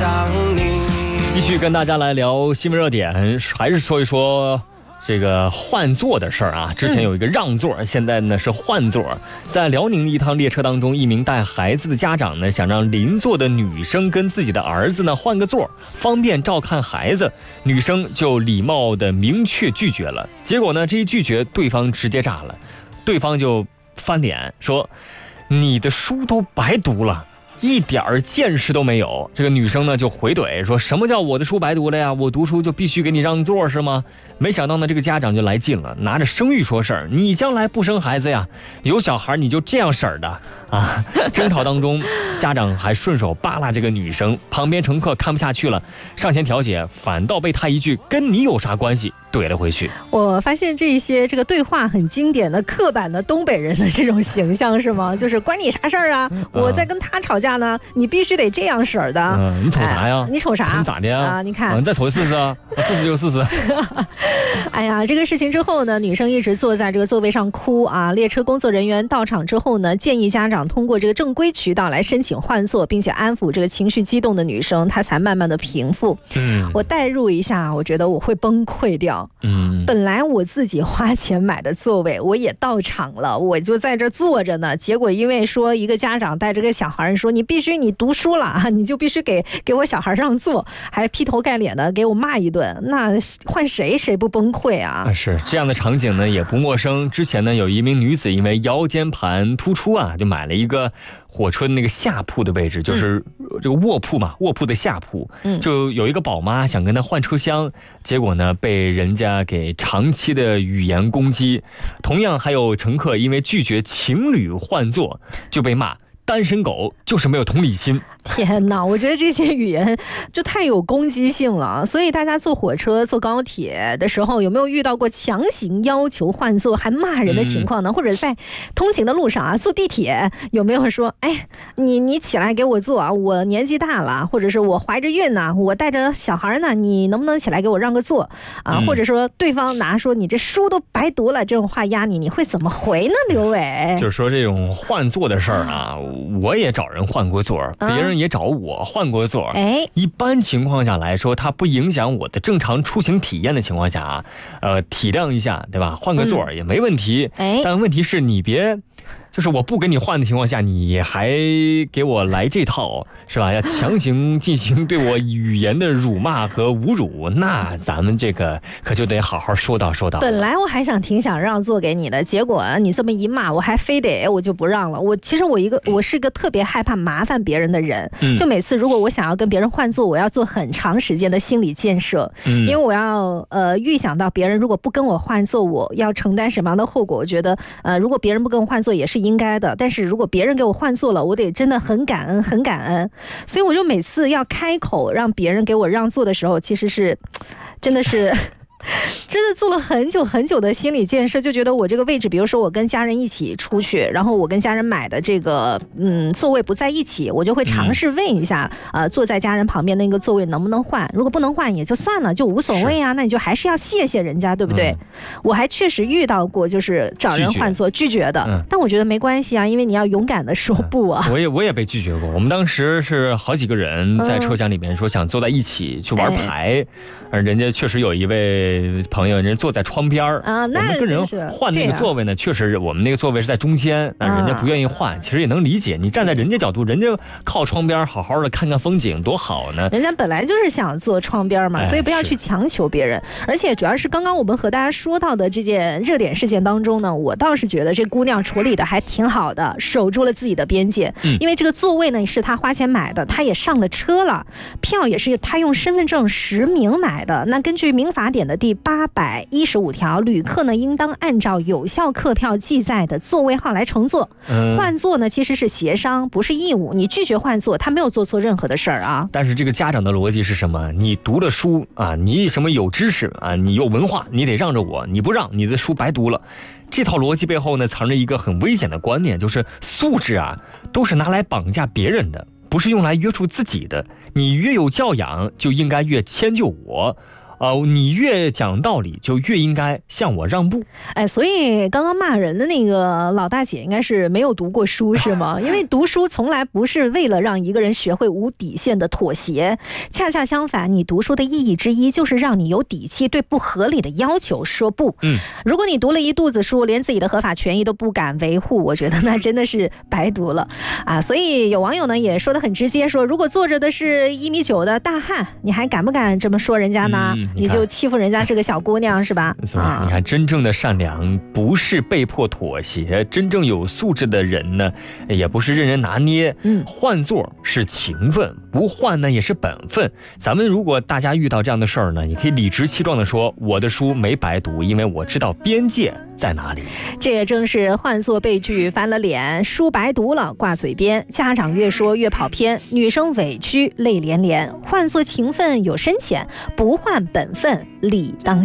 想你。 继续跟大家来聊新闻热点，还是说一说这个换座的事儿啊。之前有一个让座，现在呢是换座。在辽宁的一趟列车当中，一名带孩子的家长呢想让邻座的女生跟自己的儿子呢换个座，方便照看孩子。女生就礼貌的明确拒绝了。结果呢这一拒绝，对方直接炸了，对方就翻脸说：“你的书都白读了，一点见识都没有。”这个女生呢就回怼说：“什么叫我的书白读了呀？我读书就必须给你让座是吗？”没想到呢这个家长就来劲了，拿着生育说事儿：“你将来不生孩子呀，有小孩你就这样式儿的啊！”争吵当中，家长还顺手扒拉这个女生，旁边乘客看不下去了，上前调解，反倒被他一句“跟你有啥关系”怼了回去。 我发现这些这个对话很经典的刻板的东北人的这种形象是吗？就是关你啥事儿啊？我在跟他吵架呢，你必须得这样式儿的。 你瞅啥呀？ 你瞅啥？ 你咋的呀？ 啊，你看， 你再瞅试试啊，试试就试试。 哎呀，这个事情之后呢，女生一直坐在这个座位上哭啊。列车工作人员到场之后呢，建议家长通过这个正规渠道来申请换座，并且安抚这个情绪激动的女生，她才慢慢的平复。我代入一下，我觉得我会崩溃掉。本来我自己花钱买的座位，我也到场了，我就在这坐着呢。结果因为说一个家长带着个小孩说你必须你读书了啊，你就必须给我小孩让座，还劈头盖脸的给我骂一顿，那换谁不崩溃啊？是这样的场景呢也不陌生。之前呢有一名女子因为腰间盘突出啊，就买了一个火车的那个下铺的位置，就是这个卧铺嘛，卧铺的下铺。就有一个宝妈想跟她换车厢，结果呢被人家给长期的语言攻击。同样还有乘客因为拒绝情侣换座就被骂单身狗就是没有同理心。 天哪，我觉得这些语言就太有攻击性了。所以大家坐火车坐高铁的时候有没有遇到过强行要求换座还骂人的情况呢？或者在通勤的路上啊，坐地铁有没有说哎你起来给我坐啊，我年纪大了，或者是我怀着孕呢，我带着小孩呢，你能不能起来给我让个座啊？或者说对方拿说你这书都白读了这种话压你，你会怎么回呢？刘伟就是说这种换座的事儿啊，我也找人换过座，别人也找我换过座。一般情况下来说，它不影响我的正常出行体验的情况下啊，体谅一下，对吧？换个座也没问题。但问题是你别就是我不跟你换的情况下，你还给我来这套，是吧？要强行进行对我语言的辱骂和侮辱，那咱们这个可就得好好说道说道。 本来我还挺想让座给你的，结果你这么一骂，我还非得我就不让了。其实我是个特别害怕麻烦别人的人，就每次如果我想要跟别人换座，我要做很长时间的心理建设，因为我要预想到别人如果不跟我换座，我要承担什么样的后果。我觉得如果别人不跟我换座也是应该的，但是如果别人给我换座了，我得真的很感恩很感恩。所以我就每次要开口让别人给我让座的时候，其实是真的是真的做了很久很久的心理建设，就觉得我这个位置，比如说我跟家人一起出去，然后我跟家人买的这个座位不在一起，我就会尝试问一下坐在家人旁边那个座位能不能换，如果不能换也就算了，就无所谓啊，那你就还是要谢谢人家，对不对？我还确实遇到过就是找人换座拒绝的，但我觉得没关系啊，因为你要勇敢的说不啊。 我也被拒绝过。我们当时是好几个人在车厢里面说想坐在一起去玩牌，人家确实有一位朋友人坐在窗边我们跟人换那个座位呢，确实我们那个座位是在中间，那人家不愿意换，其实也能理解。你站在人家角度，人家靠窗边好好的看看风景多好呢， 人家本来就是想坐窗边嘛，所以不要去强求别人。而且主要是刚刚我们和大家说到的这件热点事件当中呢，我倒是觉得这姑娘处理的还挺好的，守住了自己的边界。因为这个座位呢是她花钱买的，她也上了车了，票也是她用身份证实名买的。那根据民法典的第815条，旅客呢应当按照有效客票记载的座位号来乘坐。换座呢其实是协商，不是义务。你拒绝换座，他没有做错任何的事儿啊。 但是这个家长的逻辑是什么？你读了书啊，你什么有知识啊，你有文化，你得让着我，你不让，你的书白读了。这套逻辑背后呢，藏着一个很危险的观念，就是素质啊，都是拿来绑架别人的，不是用来约束自己的。你越有教养，就应该越迁就我。 你越讲道理，就越应该向我让步。 哎，所以刚刚骂人的那个老大姐应该是没有读过书是吗？因为读书从来不是为了让一个人学会无底线的妥协，恰恰相反，你读书的意义之一就是让你有底气对不合理的要求说不。如果你读了一肚子书，连自己的合法权益都不敢维护，我觉得那真的是白读了啊！所以有网友呢也说得很直接，说如果坐着的是1.9米的大汉，你还敢不敢这么说人家呢？你就欺负人家这个小姑娘是吧？ 你看，真正的善良不是被迫妥协，真正有素质的人呢，也不是任人拿捏。换座是情分，不换呢也是本分。咱们如果大家遇到这样的事儿呢，你可以理直气壮地说，我的书没白读，因为我知道边界在哪里。 这也正是换座被拒翻了脸，书白读了挂嘴边，家长越说越跑偏，女生委屈泪连连。换座情分有深浅，不换本分理当